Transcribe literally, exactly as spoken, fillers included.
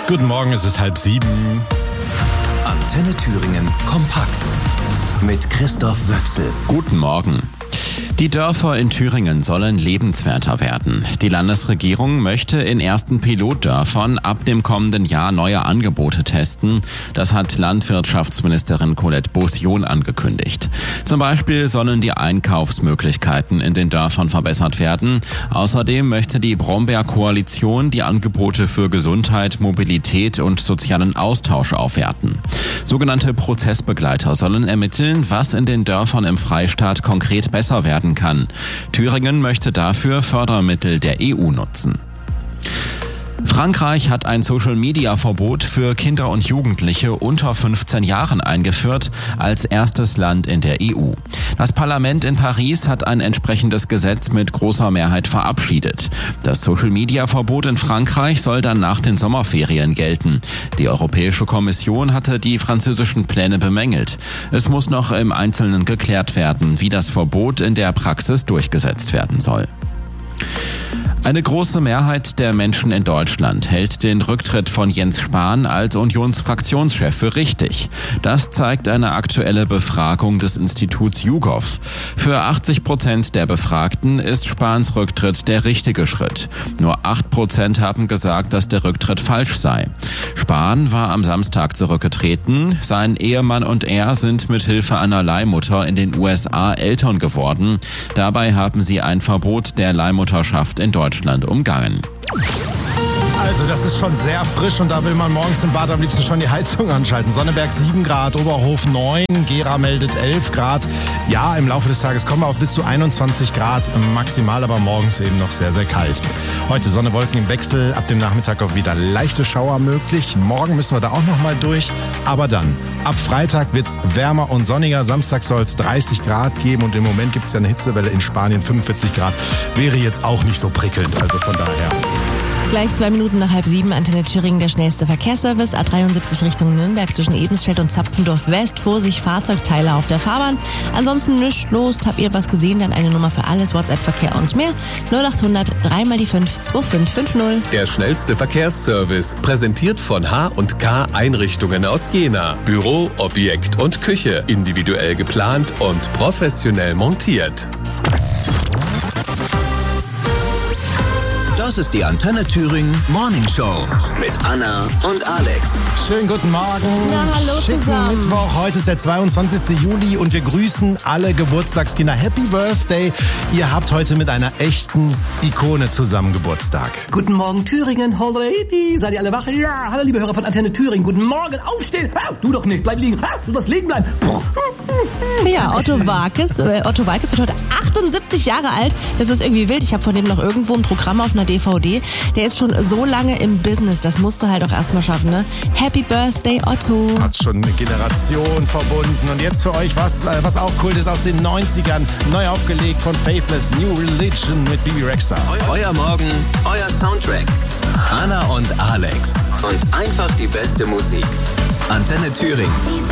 Guten Morgen, es ist halb sieben. Antenne Thüringen kompakt mit Christoph Wöchsel. Guten Morgen. Die Dörfer in Thüringen sollen lebenswerter werden. Die Landesregierung möchte in ersten Pilotdörfern ab dem kommenden Jahr neue Angebote testen. Das hat Landwirtschaftsministerin Colette Beaussion angekündigt. Zum Beispiel sollen die Einkaufsmöglichkeiten in den Dörfern verbessert werden. Außerdem möchte die Brombeer-Koalition die Angebote für Gesundheit, Mobilität und sozialen Austausch aufwerten. Sogenannte Prozessbegleiter sollen ermitteln, was in den Dörfern im Freistaat konkret besser werden kann. Thüringen möchte dafür Fördermittel der E U nutzen. Frankreich hat ein Social-Media-Verbot für Kinder und Jugendliche unter fünfzehn Jahren eingeführt, als erstes Land in der E U. Das Parlament in Paris hat ein entsprechendes Gesetz mit großer Mehrheit verabschiedet. Das Social-Media-Verbot in Frankreich soll dann nach den Sommerferien gelten. Die Europäische Kommission hatte die französischen Pläne bemängelt. Es muss noch im Einzelnen geklärt werden, wie das Verbot in der Praxis durchgesetzt werden soll. Eine große Mehrheit der Menschen in Deutschland hält den Rücktritt von Jens Spahn als Unionsfraktionschef für richtig. Das zeigt eine aktuelle Befragung des Instituts YouGov. Für achtzig Prozent der Befragten ist Spahns Rücktritt der richtige Schritt. Nur acht Prozent haben gesagt, dass der Rücktritt falsch sei. Spahn war am Samstag zurückgetreten. Sein Ehemann und er sind mit Hilfe einer Leihmutter in den U S A Eltern geworden. Dabei haben sie ein Verbot der Leihmutterschaft in Deutschland umgangen. Also das ist schon sehr frisch und da will man morgens im Bad am liebsten schon die Heizung anschalten. Sonneberg sieben Grad, Oberhof neun, Gera meldet elf Grad. Ja, im Laufe des Tages kommen wir auf bis zu einundzwanzig Grad maximal, aber morgens eben noch sehr, sehr kalt. Heute Sonne, Wolken im Wechsel, ab dem Nachmittag auch wieder leichte Schauer möglich. Morgen müssen wir da auch noch mal durch, aber dann, ab Freitag wird's wärmer und sonniger. Samstag soll es dreißig Grad geben und im Moment gibt es ja eine Hitzewelle in Spanien, fünfundvierzig Grad. Wäre jetzt auch nicht so prickelnd, also von daher. Gleich zwei Minuten nach halb sieben, Antenne Thüringen, der schnellste Verkehrsservice. A dreiundsiebzig Richtung Nürnberg zwischen Ebensfeld und Zapfendorf West. Vorsicht, Fahrzeugteile auf der Fahrbahn. Ansonsten nichts los. Habt ihr was gesehen? Dann eine Nummer für alles, WhatsApp-Verkehr und mehr. null acht hundert drei mal die fünf zwei fünf fünf null. Der schnellste Verkehrsservice, präsentiert von H und K Einrichtungen aus Jena. Büro, Objekt und Küche. Individuell geplant und professionell montiert. Das ist die Antenne Thüringen Morning Show mit Anna und Alex. Schönen guten Morgen. Na, hallo Schicken zusammen. Mittwoch, heute ist der zweiundzwanzigste Juli und wir grüßen alle Geburtstagskinder. Happy Birthday. Ihr habt heute mit einer echten Ikone zusammen Geburtstag. Guten Morgen Thüringen, Holreidi. Seid ihr alle wach? Ja, hallo liebe Hörer von Antenne Thüringen. Guten Morgen, aufstehen. Ha, du doch nicht, bleib liegen. Ha, du sollst liegen bleiben. Ja, Otto Walkes, äh, Otto Walkes wird heute achtundsiebzig Jahre alt. Das ist irgendwie wild. Ich habe von dem noch irgendwo ein Programm auf einer D V D. Der ist schon so lange im Business. Das musste halt auch erstmal schaffen, ne? Happy Birthday, Otto. Hat schon eine Generation verbunden. Und jetzt für euch was, äh, was auch cool ist aus den neunzigern. Neu aufgelegt von Faithless, New Religion mit Bibi Rexha. Eu- euer Morgen, euer Soundtrack. Anna und Alex. Und einfach die beste Musik. Antenne Thüringen.